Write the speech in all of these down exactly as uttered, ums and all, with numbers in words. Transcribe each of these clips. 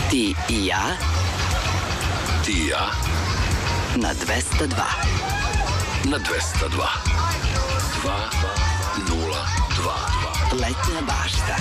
Ti i ja. Ti i ja. Na dvesta dva. Na dvesta dva. Dva nula dva. Letnja bašta.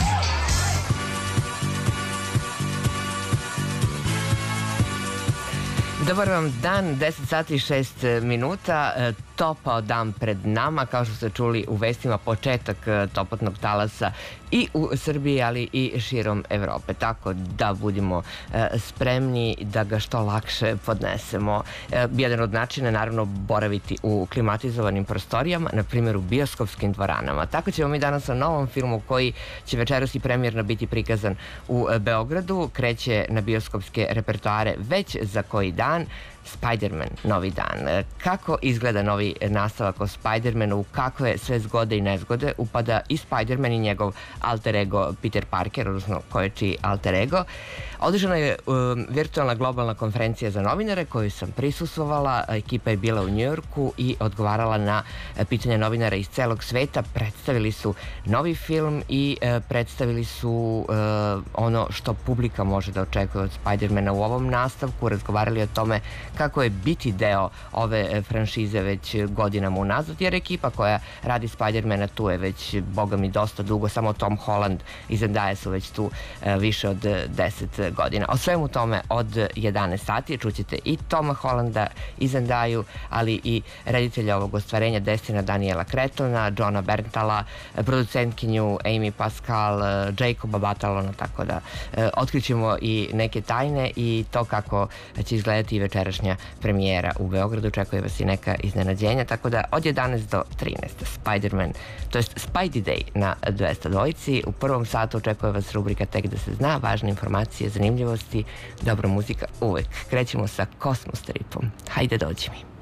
Dobar vam dan, deset sati i šest minuta, topao dan pred nama, kao što ste čuli u vestima, početak toplotnog talasa i u Srbiji, ali i širom Evrope, tako da budemo spremni da ga što lakše podnesemo. Jedan od načina je naravno boraviti u klimatizovanim prostorijama, na primjer u bioskopskim dvoranama. Tako ćemo mi danas o novom filmu koji će večeras i premijerno biti prikazan u Beogradu. Kreće na bioskopske repertoare već za koji dan. Spider-Man, novi dan. Kako izgleda novi nastavak o Spider-Manu, u kakve sve zgode i nezgode upada i Spider-Man i njegov alter ego Peter Parker, odnosno ko je čiji alter ego. Održana je um, virtualna globalna konferencija za novinare koju sam prisustvovala. Ekipa je bila u Njujorku i odgovarala na pitanja novinara iz celog sveta. Predstavili su novi film i uh, predstavili su uh, ono što publika može da očekuje od Spider-mana u ovom nastavku. Razgovarali o tome kako je biti deo ove franšize već godinama unazad, jer ekipa koja radi Spider-mana tu je već, boga mi, dosta dugo. Samo Tom Holland i Zendaya su već tu više od deset godina. O svemu tome od jedanaest sati čućete i Toma Hollanda i Zendaju, ali i reditelja ovog ostvarenja Destina Daniela Cretona, Johna Berntala, producentkinju Amy Pascal, Jacoba Batalona, tako da otkrićemo i neke tajne i to kako će izgledati večerašnja premijera u Beogradu. Očekuje vas i neka iznenađenja, tako da od jedanaest do trinaest Spider-Man, to jest Spidey Day na dvesta dva. U prvom satu očekuje vas rubrika Tek da se zna, važne informacije, zanimljivosti, dobra muzika uvek. Krećemo sa Kosmos tripom. Hajde, dođi mi.